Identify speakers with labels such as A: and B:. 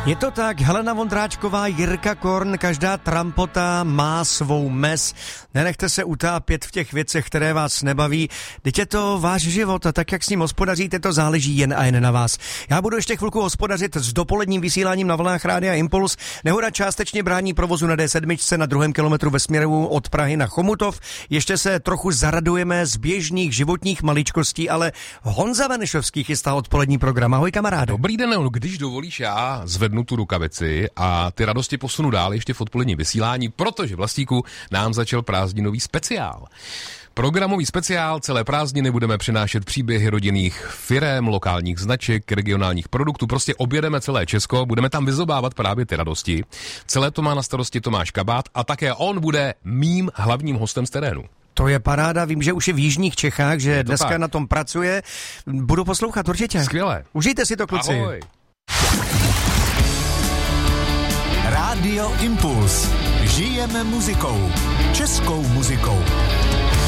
A: Je to tak, Helena Vondráčková, Jirka Korn, každá trampota má svou mez. Nenechte se utápět v těch věcech, které vás nebaví. Teď je to váš život a tak, jak s ním hospodaříte, to záleží jen a jen na vás. Já budu ještě chvilku hospodařit s dopoledním vysíláním na vlnách Rádia Impuls. Nehoda částečně brání provozu na D7 na 2. kilometru ve směru od Prahy na Chomutov. Ještě se trochu zaradujeme z běžných životních maličkostí, ale Honza Benešovský chystá odpolední program. Ahoj kamaráde.
B: Dobrý den, když dovolíš, já zvednu tu rukavici a ty radosti posunu dál ještě v odpoledním vysílání, protože Vlastíku nám začal prázdninový speciál. Programový speciál, celé prázdniny budeme přinášet příběhy rodinných firem, lokálních značek, regionálních produktů, prostě objedeme celé Česko, budeme tam vyzobávat právě ty radosti. Celé to má na starosti Tomáš Kabát a také on bude mým hlavním hostem z terénu.
A: To je paráda, vím, že už je v jižních Čechách, že dneska tak na tom pracuje. Budu poslouchat určitě.
B: Skvěle.
A: Užijte si to, kluci.
B: Ahoj.
C: Rádio Impuls. Žijeme muzikou. Českou muzikou.